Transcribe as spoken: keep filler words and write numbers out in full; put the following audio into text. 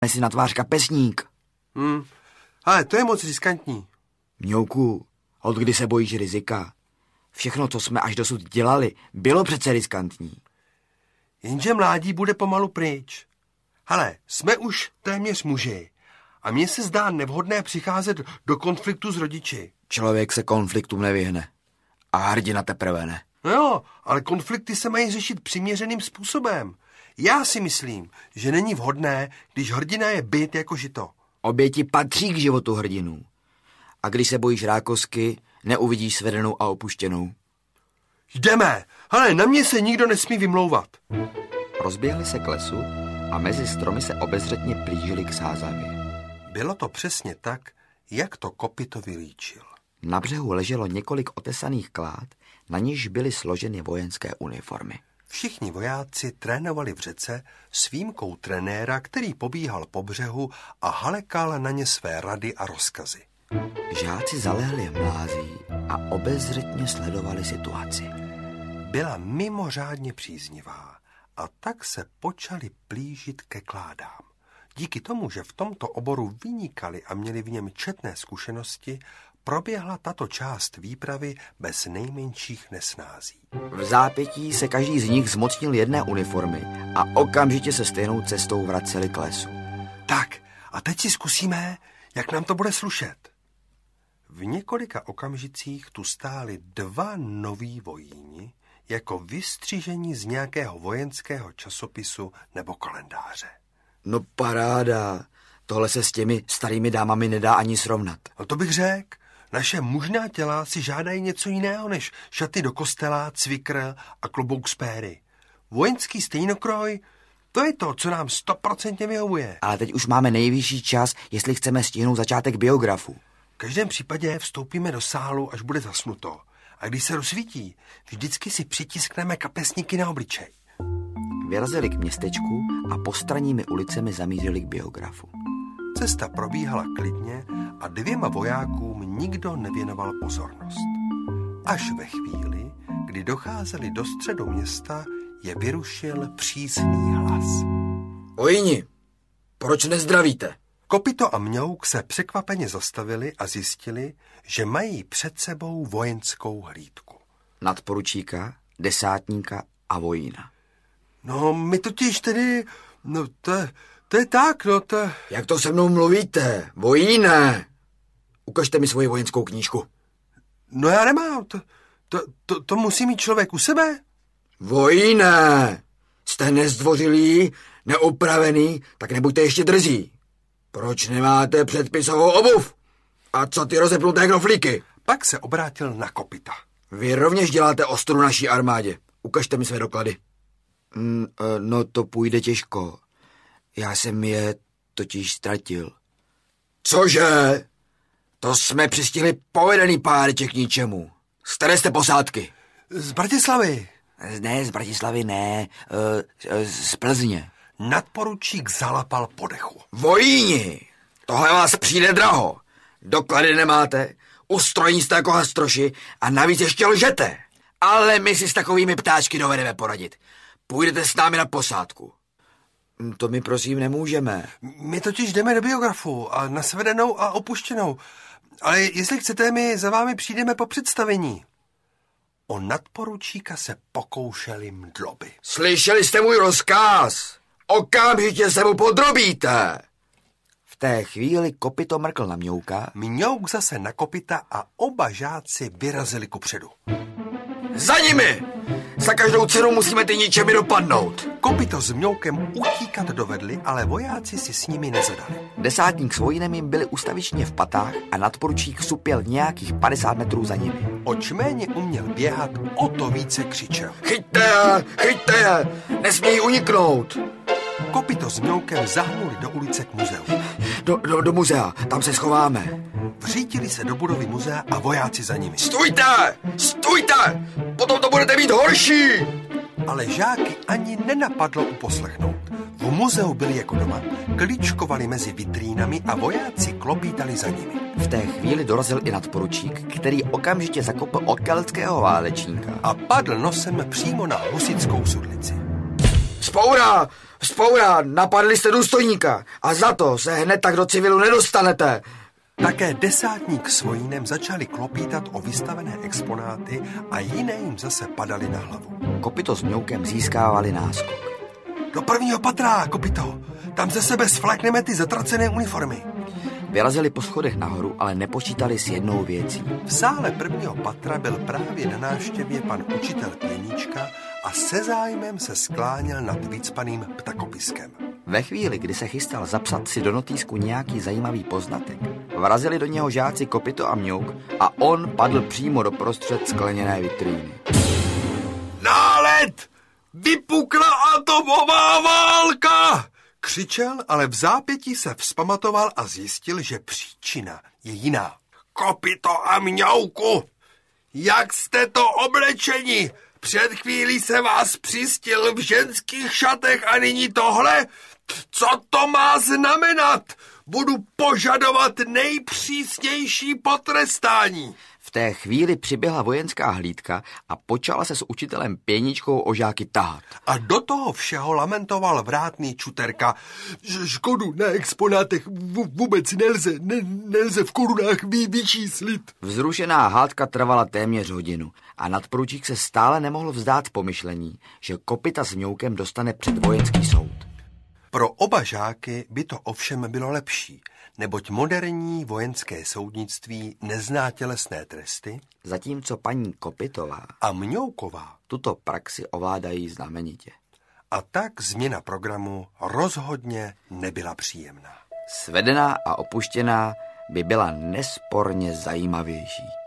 si na tvář kapesník. Hmm, ale to je moc riskantní. Mňouku, od kdy se bojíš rizika? Všechno, co jsme až dosud dělali, bylo přece riskantní. Jenže mládí bude pomalu pryč. Hele, jsme už téměř muži a mně se zdá nevhodné přicházet do konfliktu s rodiči. Člověk se konfliktům nevyhne. A hrdina teprve ne. No jo, ale konflikty se mají řešit přiměřeným způsobem. Já si myslím, že není vhodné, když hrdina je byt jako žito. Oběti patří k životu hrdinů. A když se bojíš rákosky, neuvidíš svedenou a opuštěnou. Jdeme! Hele, na mě se nikdo nesmí vymlouvat. Rozběhli se k lesu a mezi stromy se obezřetně plížili k sázavě. Bylo to přesně tak, jak to Kopyto vylíčil. Na břehu leželo několik otesaných klád, na nichž byly složeny vojenské uniformy. Všichni vojáci trénovali v řece s výjimkou trenéra, který pobíhal po břehu a halekal na ně své rady a rozkazy. Žáci zalehli v mlází a obezřetně sledovali situaci. Byla mimořádně příznivá a tak se počali plížit ke kládám. Díky tomu, že v tomto oboru vynikali a měli v něm četné zkušenosti, proběhla tato část výpravy bez nejmenších nesnází. V zápětí se každý z nich zmocnil jedné uniformy a okamžitě se stejnou cestou vraceli k lesu. Tak, a teď si zkusíme, jak nám to bude slušet. V několika okamžicích tu stáli dva noví vojíni, jako vystřižení z nějakého vojenského časopisu nebo kalendáře. No paráda, tohle se s těmi starými dámami nedá ani srovnat. No to bych řekl. Naše mužná těla si žádají něco jiného než šaty do kostela, cvikr a klobouk z péry. Vojenský stejnokroj, to je to, co nám stoprocentně vyhovuje. Ale teď už máme nejvyšší čas, jestli chceme stihnout začátek biografu. V každém případě vstoupíme do sálu, až bude zasnuto. A když se rozsvítí, vždycky si přitiskneme kapesníky na obličej. Vyrazili k městečku a postranními ulicemi zamířili k biografu. Cesta probíhala klidně a dvěma vojákům nikdo nevěnoval pozornost. Až ve chvíli, kdy docházeli do středu města, je vyrušil přísný hlas. Ojini, proč nezdravíte? Kopyto a Mňouk se překvapeně zastavili a zjistili, že mají před sebou vojenskou hlídku. Nadporučíka, desátníka a vojína. No, my totiž tedy, no to, to je tak, no to... Jak to se mnou mluvíte, vojíne? Ukažte mi svoji vojenskou knížku. No já nemám, to, to, to, to musí mít člověk u sebe. Vojíne, jste nezdvořilí, neupravený, tak nebuďte ještě drzí. Proč nemáte předpisovou obuv? A co ty rozepnuté knoflíky? Pak se obrátil na Kopyta. Vy rovněž děláte ostru naší armádě. Ukažte mi své doklady. Mm, no to půjde těžko. Já jsem je totiž ztratil. Cože? To jsme přistihli povedený páreček k ničemu. Z které jste posádky? Z Bratislavy. Ne, z Bratislavy ne, z Plzně. Nadporučík zalapal po dechu. Vojíni, tohle vás přijde draho. Doklady nemáte, ustrojení jste jako hastroši a navíc ještě lžete. Ale my si s takovými ptáčky dovedeme poradit. Půjdete s námi na posádku. To my prosím nemůžeme. My totiž jdeme do biografu a na svedenou a opuštěnou. Ale jestli chcete, my za vámi přijdeme po představení. O nadporučíka se pokoušeli mdloby. Slyšeli jste můj rozkaz? Okamžitě se mu podrobíte. V té chvíli Kopyto mrkl na Mňouka. Mňouk zase na Kopyta a oba žáci vyrazili kupředu. Za nimi! Za každou cenu musíme ty ničemi dopadnout. Kopyto s Mňoukem utíkat dovedli, ale vojáci si s nimi nezadali. Desátník s vojinem jim byli ustavičně v patách a nadporučík supěl nějakých padesát metrů za nimi. Oč méně uměl běhat, o to více křičel. Chyťte je, chyťte je, nesmějí uniknout. Kopyto s Mňoukem zahnuli do ulice k muzeu. Do, do, do muzea, tam se schováme. Vřítili se do budovy muzea a vojáci za nimi. Stůjte, stůjte, potom to budete mít horší. Ale žáky ani nenapadlo uposlechnout. V muzeu byli jako doma, klíčkovali mezi vitrínami a vojáci klopítali za nimi. V té chvíli dorazil i nadporučík, který okamžitě zakopl okelského válečníka a padl nosem přímo na husitskou sudlici. Vzpoura! Vzpoura! Napadli jste důstojníka a za to se hned tak do civilu nedostanete. Také desátník s vojínem začali klopítat o vystavené exponáty a jiné jim zase padaly na hlavu. Kopyto s Mňoukem získávali náskok. Do prvního patra, Kopyto! Tam ze sebe sflákneme ty zatracené uniformy. Vyrazili po schodech nahoru, ale nepočítali s jednou věcí. V sále prvního patra byl právě na návštěvě pan učitel Pěnička a se zájmem se skláněl nad vycpaným ptakopiskem. Ve chvíli, kdy se chystal zapsat si do notýsku nějaký zajímavý poznatek, vrazili do něho žáci Kopyto a Mňouk a on padl přímo do prostřed skleněné vitríny. Nálet! Vypukla atomová válka! Křičel, ale v zápětí se vzpamatoval a zjistil, že příčina je jiná. Kopyto a Mňouku! Jak jste to oblečeni? Před chvílí se vás přistil v ženských šatech a nyní tohle? Co to má znamenat? Budu požadovat nejpřísnější potrestání. V té chvíli přiběhla vojenská hlídka a počala se s učitelem Pěničkou o žáky tahat. A do toho všeho lamentoval vrátný Čuterka. Škodu na exponátech vůbec nelze, ne, nelze v korunách vy, vyčíslit. Vzrušená hádka trvala téměř hodinu a nadporučík se stále nemohl vzdát pomyšlení, že Kopyta s Mňoukem dostane před vojenský soud. Pro oba žáky by to ovšem bylo lepší, neboť moderní vojenské soudnictví nezná tělesné tresty, zatímco paní Kopytová a Mňouková tuto praxi ovládají znamenitě. A tak změna programu rozhodně nebyla příjemná. Svedená a opuštěná by byla nesporně zajímavější.